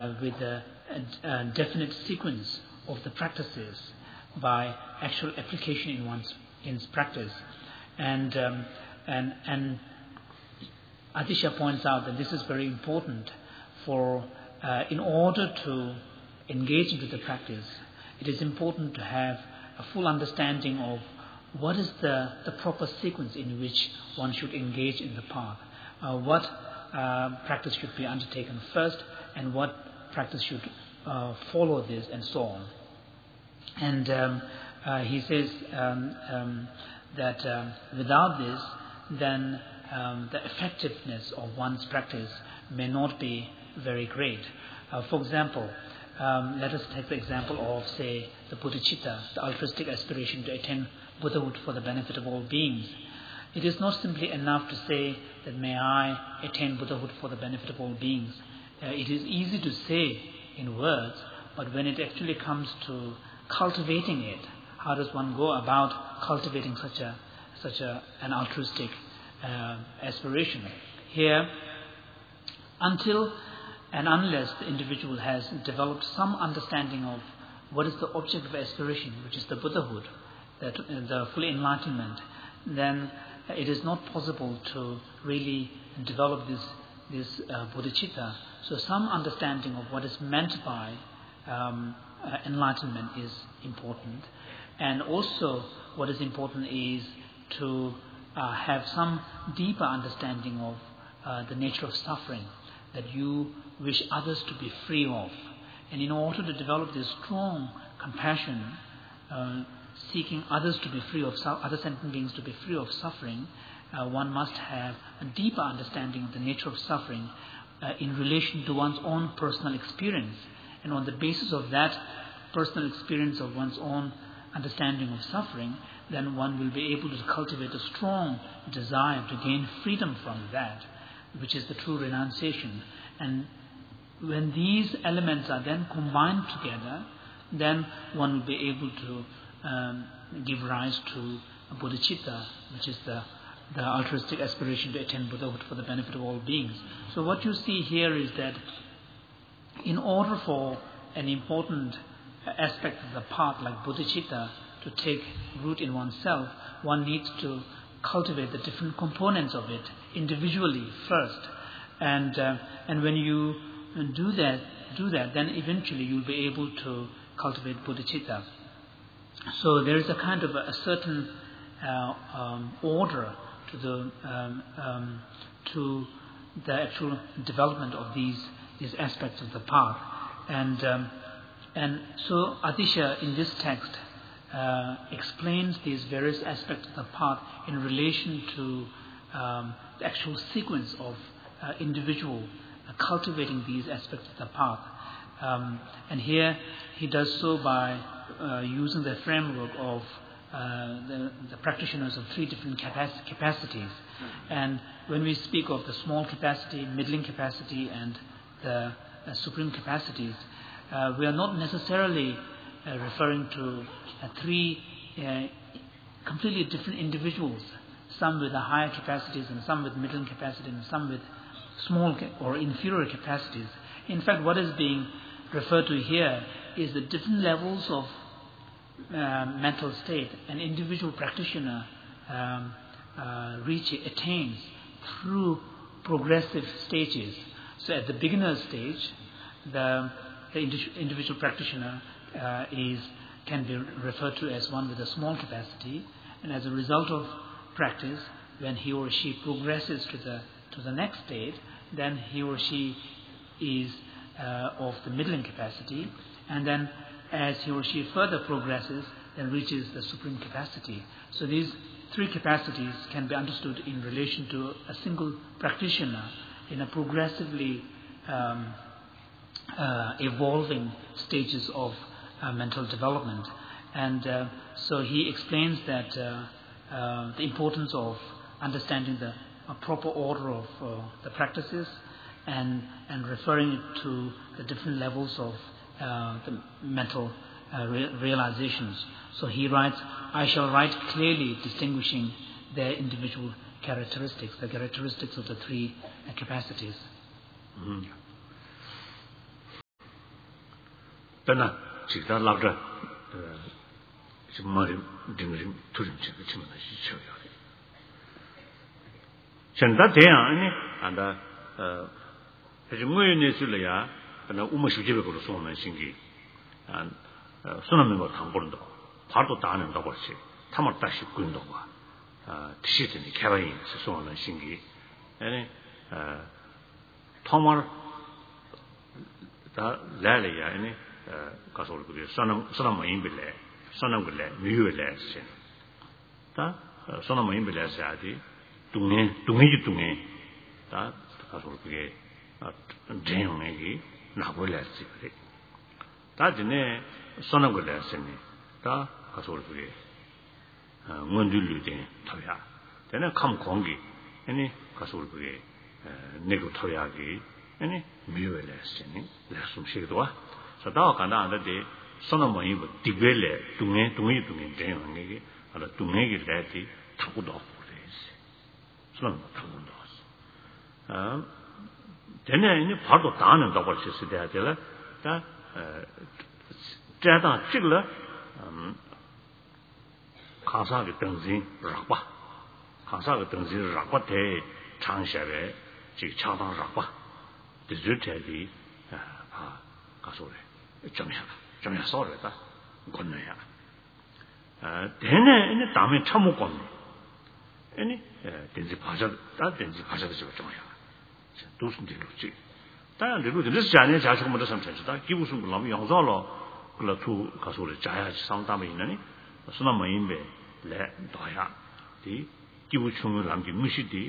with a definite sequence of the practices by actual application in one's practice. And Atisha points out that this is very important for in order to engage into the practice, it is important to have a full understanding of what is the proper sequence in which one should engage in the path. What practice should be undertaken first, and what practice should follow this, and so on. And he says that without this, then the effectiveness of one's practice may not be very great. For example, let us take the example of, say, the bodhicitta, the altruistic aspiration to attain Buddhahood for the benefit of all beings. It is not simply enough to say that may I attain Buddhahood for the benefit of all beings. It is easy to say in words, but when it actually comes to cultivating it, how does one go about cultivating such an altruistic aspiration? Here, until and unless the individual has developed some understanding of what is the object of aspiration, which is the Buddhahood, the full enlightenment, then it is not possible to really develop this bodhicitta. So some understanding of what is meant by enlightenment is important. And also what is important is to have some deeper understanding of the nature of suffering that you wish others to be free of. And in order to develop this strong compassion, seeking others to be free of other sentient beings to be free of suffering, one must have a deeper understanding of the nature of suffering in relation to one's own personal experience. And on the basis of that personal experience of one's own understanding of suffering, then one will be able to cultivate a strong desire to gain freedom from that, which is the true renunciation. And when these elements are then combined together, then one will be able to give rise to a bodhicitta, which is the altruistic aspiration to attain Buddhahood for the benefit of all beings. So what you see here is that in order for an important aspect of the path like bodhicitta to take root in oneself, one needs to cultivate the different components of it individually first. And when you do that, then eventually you'll be able to cultivate bodhicitta. So there is a kind of a certain order to the actual development of these aspects of the path. And so Atisha in this text explains these various aspects of the path in relation to the actual sequence of individual cultivating these aspects of the path. And here he does so by using the framework of the practitioners of three different capacities. And when we speak of the small capacity, middling capacity, and the supreme capacities, we are not necessarily referring to three completely different individuals, some with higher capacities and some with middling capacity and some with small or inferior capacities. In fact, what is being referred to here is the different levels of mental state an individual practitioner attains through progressive stages. So at the beginner stage, the individual practitioner can be referred to as one with a small capacity, and as a result of practice, when he or she progresses to the next stage, then he or she is of the middling capacity, and then as he or she further progresses, then reaches the supreme capacity. So these three capacities can be understood in relation to a single practitioner in a progressively evolving stages of mental development. And so he explains that the importance of understanding the proper order of the practices and referring it to the different levels of the mental realizations. So he writes, I shall write clearly distinguishing their individual characteristics, the characteristics of the three capacities. Mm-hmm. Tana, Chita Labra, Mari Dingrim, Turim, Chimana, show you. Senda Dean, and as you may Nesulia, and Umashibical Sona Singi, and Sonamimo Tambondo, part of Dan and Dawashi, Tamatashi Gundova, Tishit in the Karain, Sona Singi, and Tomar Lalia, any Castle, Sonama Imbele, Sonamule, Mules, Sonama Imbele Sadi. Tungi, that Castle Jane, Nabolas. That in a son of a lesson, that Castle Mundulu, Toya. Then I come Kongi, any Castle Nego Toyagi, any Mules, less from Shidwa. So thou can under the son of my Dibele, Tungi, Jane, and Tungi Lati, Takudo. Then any part of town and double chess there, that Jada Chigler Kasa Tenzin Rakba Kasa Tenzin Rakbate Changshabe, Chatan Rakba, the Zuteli Kasore, Jamia Soreta, Gonaya. Then any Dami Chamukon. Any Denzi Pasha, that Denzi Pasha is a Jamaya. Doesn't do it. Then the this Chinese has come to some sense that give us some love, Yangzalo, Glatu, Casore, Jaya, Santama in any, Sonama Imbe, Le Daya, the Kibuchum Lamdi Mishidi,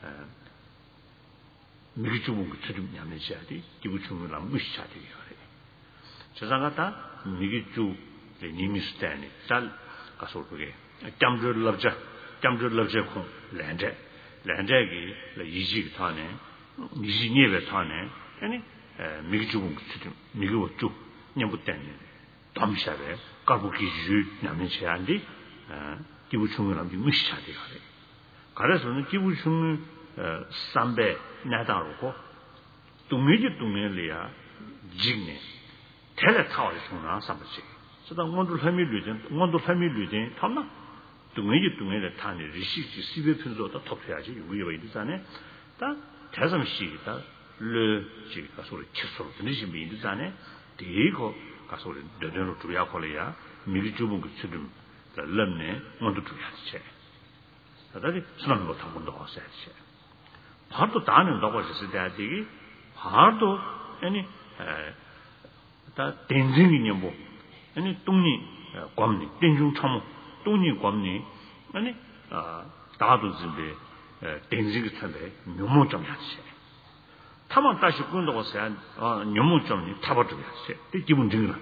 Mikichum Yamishadi, Kibuchum Lam Mishadi. Chazangata, Mikichu, the Nimistani, Sal Casore, Jamdur Lavja. Jamdur Lavjaku, Landagi, the Yiji Tane, Yiji Neva Tane, any Migu Migu, Nambutani, Tom Shave, Kabuki, Namichandi, Kibuchum and the Mishadi. Karasun, Kibuchum Sambe, Nadaroko, to meet to Melia, Jigne, Teletower is from our Sambachi. So that one to family reading, Tama. To make it to me the tiny receipt, civil pencil, the top here, we were in the Zane. That Tasam she, that Le Castle, Kissel, finishing me in the Zane, the Ego, Castle, the General Tuyakolia, Militubum Children, the Lemne, wanted to have chair. That is not what happened to us. Part of Tan and Dog is that part of any that dancing in your book, any Tony, Gomni, Dingum Tom. Tony Gomni, any Dados in the Denzig Tabe, Numujam Yache. Tamatashi Gundo was said, Numujam, Tabatu Yache, the Gibbon Dingle.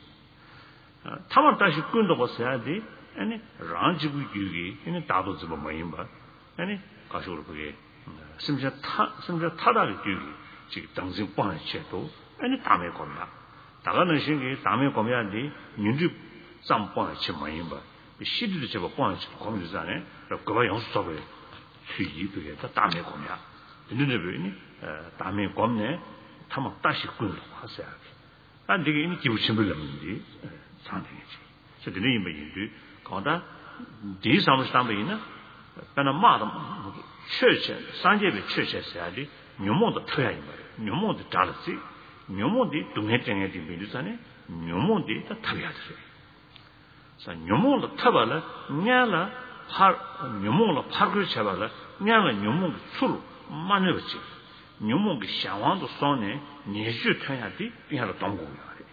Tamatashi Gundo was said, any Ranjibu Yugi, any Dados of Maimba, any Kashurbe, Simja Tada Yugi, she dancing Bon Cheto, any Tame Gomna. Tagana Shingi, Tame Gomyandi, Ninju, some Bon Chimaimba. She did the points of Communizane, of Goyan Sobe, she to get the Dame Gomia. The Nunabini, Dame Gomne, Tamatashi Gun, herself. And the any Kibuchimbulam, something. So the name you do, Conda, these Amstambina, Panama Church, Sanjay Church, said, Numo the Train, Numo the Dalasi, Numo the Dumetan at the Bindusane, Numo the Tayatri. So Numo Tabala, Nyala, Numola Parker Chavala, Nyala Numong Sulu, Manuchi, Numong Shawan to Sone, Nishu Tayati, we had a tongue.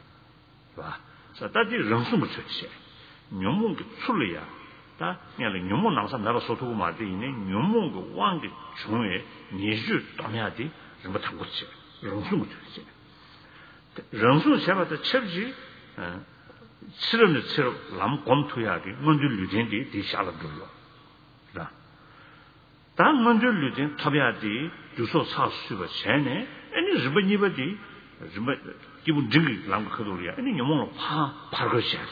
So that is Ramsum Church. Numong Sulia, that nearly Numon Nasa never so to Martini, Numong Wang Chune, Nishu Tamiati, Ramataguchi, Ramsum Church. Ramsum Shabbat the Church. Children Lam Comtuagi, Mundu Ludendi, the Shaladullo. That Mundu Ludin, Tabiadi, do so Super Chene, and is Benibadi, given Jiggy Lam Kaduria, and in your mono Pargosha.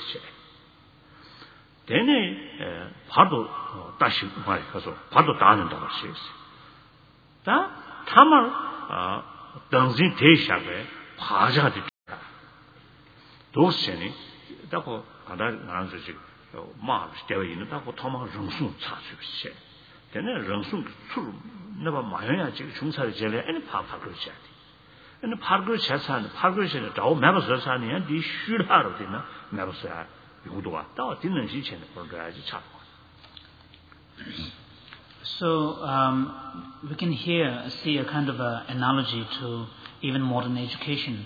Then a Pado Dashi Marcaso, Pado Dan and Dashi. That Tamar Danzin Te Shabe, Paja. those seni dapo kada ngangso ji ma stewe yin dapo thoma rungsung cha chu she tene rungsung chu neba mayoya ji chungsa jele any 파파로 차 and 파르고 차산 파르고 차 다오 매버서 사니야 디 슈라로 되나 매버서 이거도가 다 듣는 시체는 그거야지 차. So we can here see a kind of a analogy to even modern education.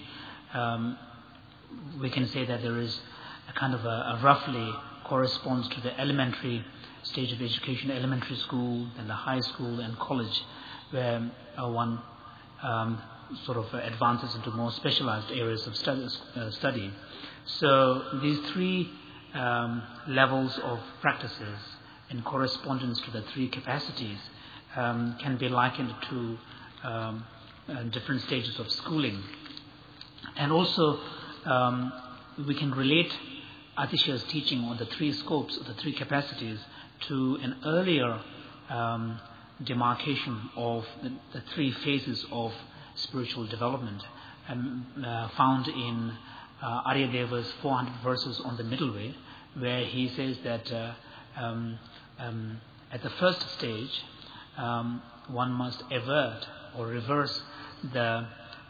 We can say that there is a kind of a roughly corresponds to the elementary stage of education, elementary school, then the high school and college, where one sort of advances into more specialized areas of study. So these three levels of practices in correspondence to the three capacities can be likened to different stages of schooling. And also we can relate Atisha's teaching on the three scopes, the three capacities, to an earlier demarcation of the three phases of spiritual development found in Aryadeva's 400 verses on the middle way, where he says that at the first stage one must avert or reverse the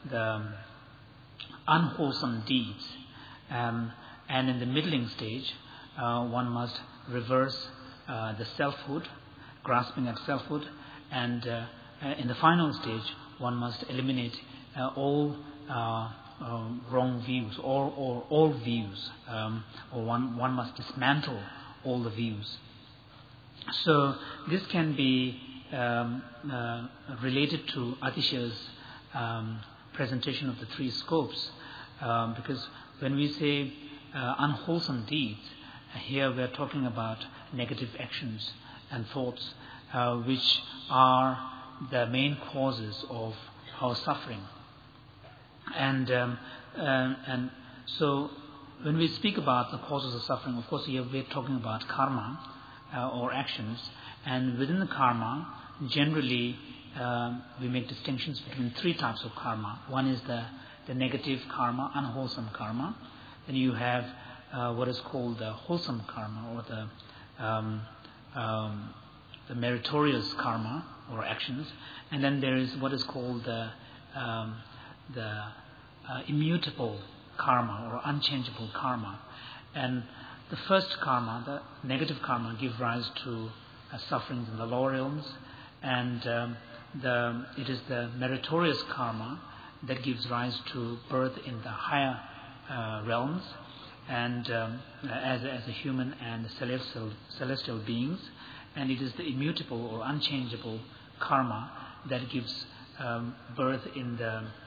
unwholesome deeds, and in the middling stage one must reverse the selfhood, grasping at selfhood, and in the final stage one must eliminate all wrong views, or all views, or one must dismantle all the views. So this can be related to Atisha's presentation of the three scopes, because when we say unwholesome deeds, here we are talking about negative actions and thoughts, which are the main causes of our suffering. And so when we speak about the causes of suffering, of course here we are talking about karma or actions, and within the karma generally we make distinctions between three types of karma. One is the negative karma, unwholesome karma. Then you have what is called the wholesome karma, or the meritorious karma or actions, and then there is what is called the immutable karma or unchangeable karma. And the first karma, the negative karma, gives rise to sufferings in the lower realms, and it is the meritorious karma that gives rise to birth in the higher realms, and as a human and celestial beings. And it is the immutable or unchangeable karma that gives birth in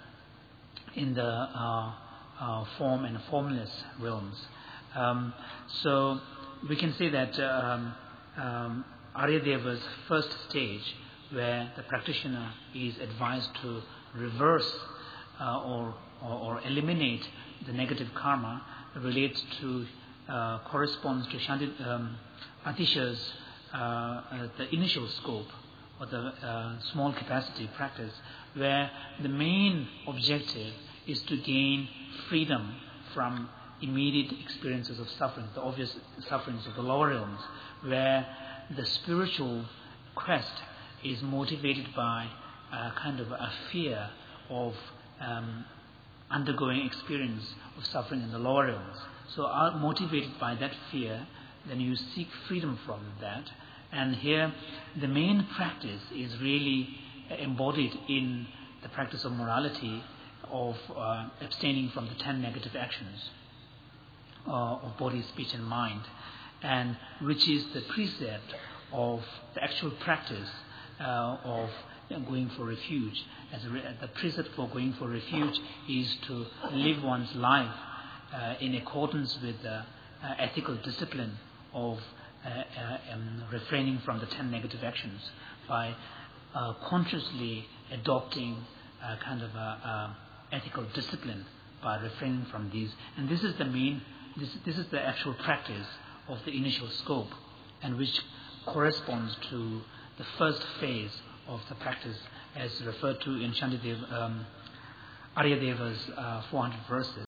the form and formless realms. So we can say that Aryadeva's first stage, where the practitioner is advised to reverse or eliminate the negative karma, relates to corresponds to Atisha's the initial scope, or the small capacity practice, where the main objective is to gain freedom from immediate experiences of suffering, the obvious sufferings of the lower realms, where the spiritual quest is motivated by a kind of a fear of undergoing experience of suffering in the lower realms. So motivated by that fear, then you seek freedom from that. And here the main practice is really embodied in the practice of morality, of abstaining from the 10 negative actions of body, speech and mind, and which is the precept of the actual practice of going for refuge. The precept for going for refuge is to live one's life in accordance with the ethical discipline of refraining from the 10 negative actions by consciously adopting a kind of ethical discipline by refraining from these. And this is the main, this is the actual practice of the initial scope, and which corresponds to the first phase of the practice as referred to in Aryadeva's 400 verses.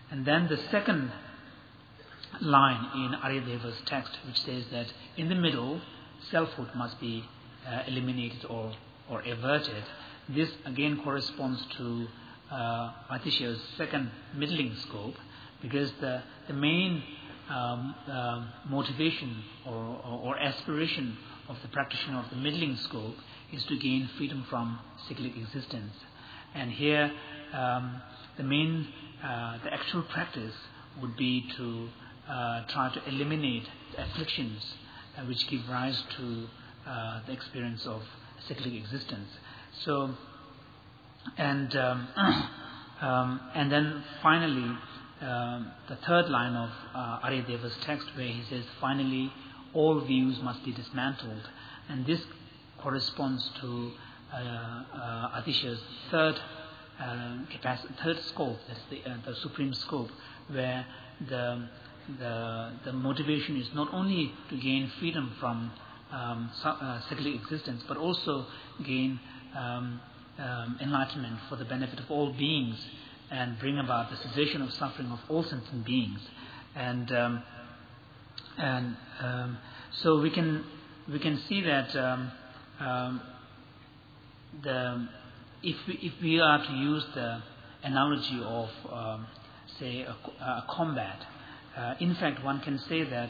And then the second line in Aryadeva's text, which says that in the middle, selfhood must be eliminated or averted. This again corresponds to Atisha's second middling scope, because the main motivation or aspiration of the practitioner of the middling scope is to gain freedom from cyclic existence. And here the actual practice would be to try to eliminate the afflictions which give rise to the experience of cyclic existence. So, and then finally, the third line of Aryadeva's text, where he says, finally, all views must be dismantled. And this corresponds to Atisha's third scope, that's the supreme scope, where the motivation is not only to gain freedom from cyclic existence, but also gain enlightenment for the benefit of all beings, and bring about the cessation of suffering of all sentient beings. And so we can see that if we are to use the analogy of say a combat, in fact one can say that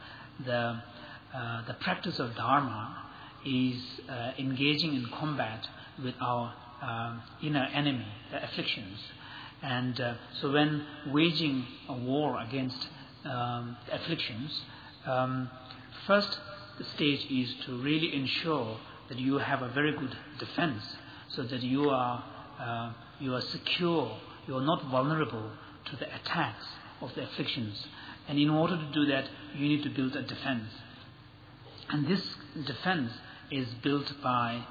the practice of Dharma is engaging in combat with our inner enemy, the afflictions. And so when waging a war against afflictions, first the stage is to really ensure that you have a very good defense, so that you are secure, you are not vulnerable to the attacks of the afflictions. And in order to do that, you need to build a defense. And this defense is built by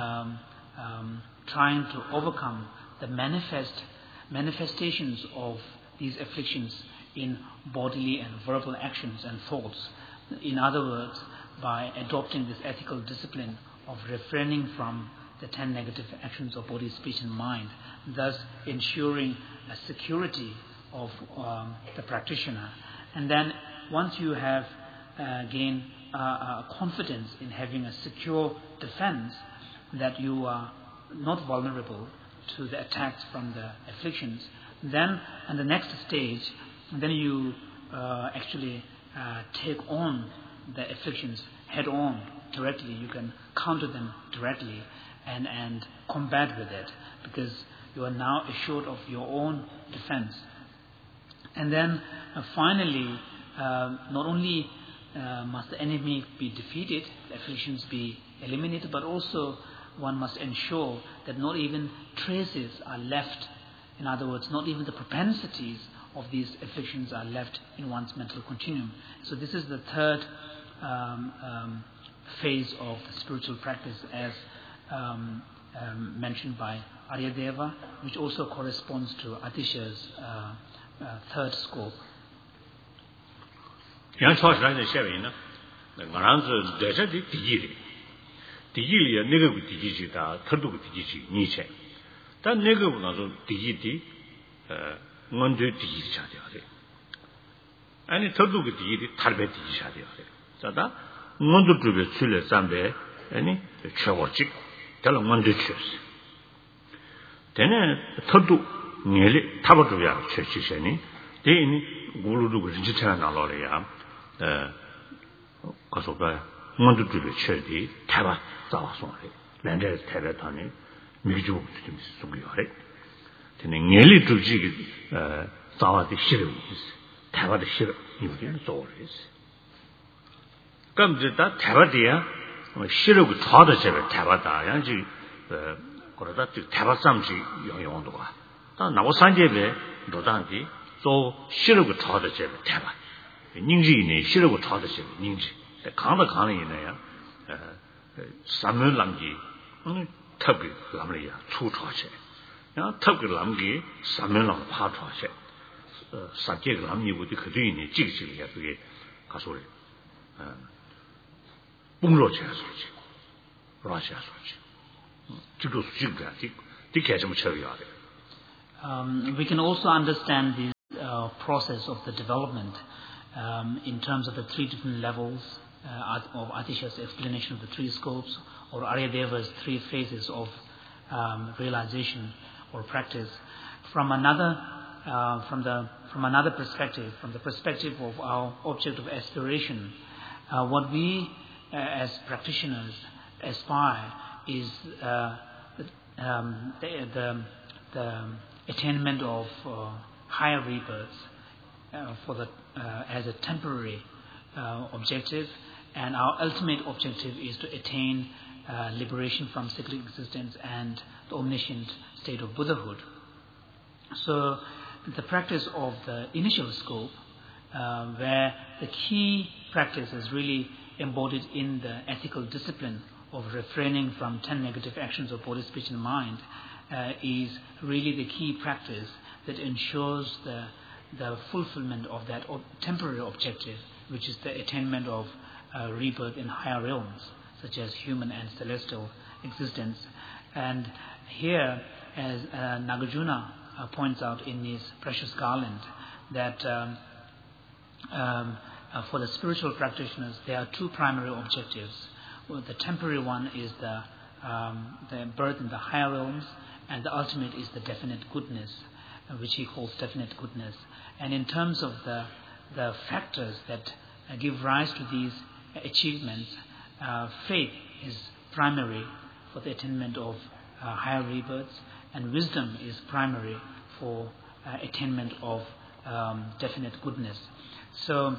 trying to overcome the manifestations of these afflictions in bodily and verbal actions and thoughts. In other words, by adopting this ethical discipline of refraining from the 10 negative actions of body, speech and mind, thus ensuring a security of the practitioner. And then once you have gained confidence in having a secure defense, that you are not vulnerable to the attacks from the afflictions, then in the next stage, then you actually take on the afflictions head on directly. You can counter them directly and combat with it, because you are now assured of your own defense. And then finally, not only must the enemy be defeated, the afflictions be eliminated, but also one must ensure that not even traces are left. In other words, not even the propensities of these afflictions are left in one's mental continuum. So this is the third phase of the spiritual practice, as mentioned by Aryadeva, which also corresponds to Atisha's third scope. 디지리야 내가 그 디지지다 터도 그 디지지 니체 단 내가 보나서 디지디 먼저 디지지 해야 돼 아니 터도 그 디지디 탈배 디지지 해야 돼 자다 먼저 주베 출레 삼배 아니 최고직 달 먼저 주스 되네 터도 녀리 타버도야 최치셔니 대니 고루도 그 지체나 나로래야 가서 봐 먼저 주베 최디 타바 자와송래 랜데 테레타니 미주 좀 속이요래 되네 녀리 주지 자와디 싫어 타바디 싫어 이거는 소리스 감지다 타바디야 싫어고 좌도 제가 타바다 양지 그러다 타바삼지 용용도가 다 나고 산제베 노단디 또 싫어고 좌도 제가 타바 닝지네 싫어고 좌도 제가 닝지 강다 강이 있네요 삼면람기 특히 남리야 추초체 야 특히 남기 삼면람 파초체 사제 남이부터 그들이 찍찍이야 그게 가소리 뽕로체 소리 라시아 소리 지도 수직가 디케 좀 쳐야 돼. We can also understand this process of the development in terms of the three different levels of Atisha's explanation of the three scopes, or Aryadeva's three phases of realization or practice. From another perspective, from the perspective of our object of aspiration, what we as practitioners aspire is the attainment of higher rebirths as a temporary objective, and our ultimate objective is to attain liberation from cyclic existence and the omniscient state of Buddhahood. So the practice of the initial scope, where the key practice is really embodied in the ethical discipline of refraining from 10 negative actions of body, speech and mind, is really the key practice that ensures the fulfillment of that temporary objective, which is the attainment of rebirth in higher realms, such as human and celestial existence. And here, as Nagarjuna points out in his Precious Garland, that for the spiritual practitioners, there are two primary objectives. Well, the temporary one is the birth in the higher realms, and the ultimate is the definite goodness, which he calls definite goodness. And in terms of the factors that give rise to these achievements, faith is primary for the attainment of higher rebirths, and wisdom is primary for attainment of definite goodness. So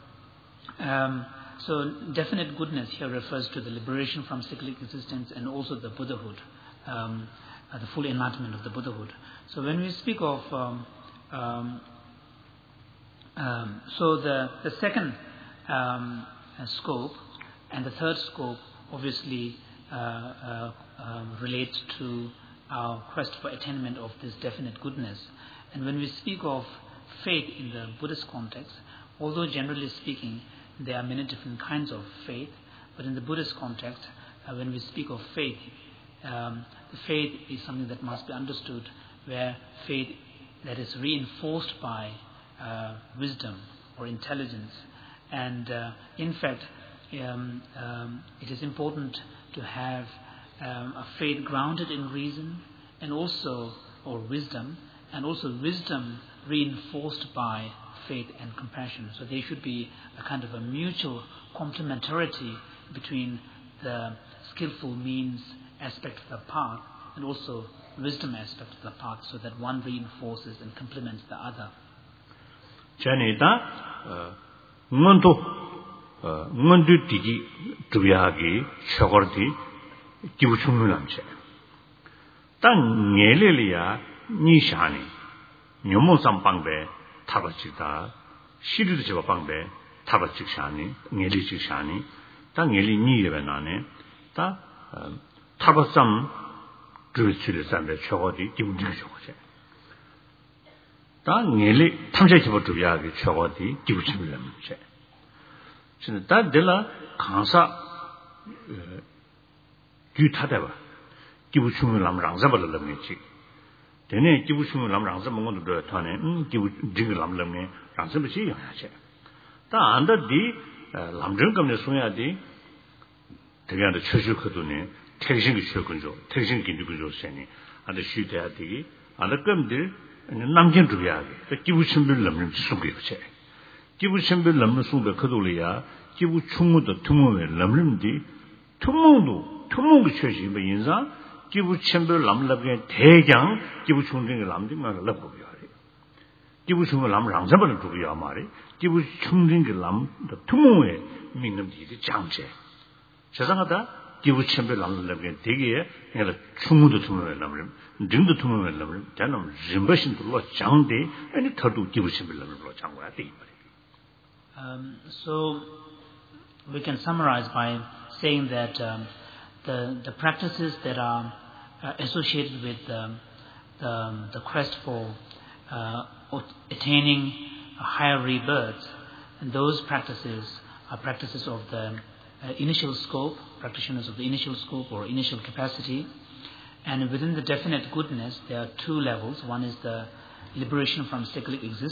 definite goodness here refers to the liberation from cyclic existence and also the Buddhahood, the full enlightenment of the Buddhahood. So when we speak of so the second scope and the third scope obviously relates to our quest for attainment of this definite goodness. And when we speak of faith in the Buddhist context, although generally speaking there are many different kinds of faith, but in the Buddhist context, when we speak of faith, the faith is something that must be understood, where faith that is reinforced by wisdom or intelligence. And in fact, it is important to have a faith grounded in reason and also, or wisdom, and also wisdom reinforced by faith and compassion. So there should be a kind of a mutual complementarity between the skillful means aspect of the path and also wisdom aspect of the path, so that one reinforces and complements the other. Janita, Mundu Digi Duyagi, Shogordi, Givuchumulamche. Tan Nelelia, Nishani, Nyomosam Pangbe, Tabachita, Shidu Pangbe, Tabachishani, Nelichishani, Tan Neli Nivenane, Ta Tabasam Drusilisande, Shogodi, Givuchumulamche. Ta Neli Tamshaki Duyagi, Shogodi, Givuchumulamche. That della Kansa Gutadeva, Givuchum Lam Ranzabal Lamnichi. Then Givuchum Lam Ranzamon de Tane, Givulam Lamne, Ranzabachi. The under the Lamdrungam de Sunyadi, together the Chusukadune, Texing Shukunjo, Texing Kindujo Seni, and the Shutati, and the Gumdir, and the Namjan Duyagi, the Givuchum Lam Subiche. Givuchum Lam Sumba Kadulia, Givuchum the Tumu Lamrimdi, Tumungu Church in Bayinza, Givuchum Lam Labgan, Tegang, Givuchum Lamdi Malabuari. Givuchum Lam Ranzabal to be Amari, Givuchum Lam, the Tumu, meaning the Changche. Chazangata, Givuchum Lam Labgan, Tegia, and the Tumu the Tumu Lamrim, Ding the Tumu Lamrim, Danam, Zimbashin to Lord Changde, and the Tatu Givuchum Lam Changwati. So we can summarize by saying that the practices that are associated with the quest for attaining a higher rebirth, and those practices are practices of the initial scope, practitioners of the initial scope or initial capacity. And within the definite goodness, there are two levels. One is the liberation from cyclic existence.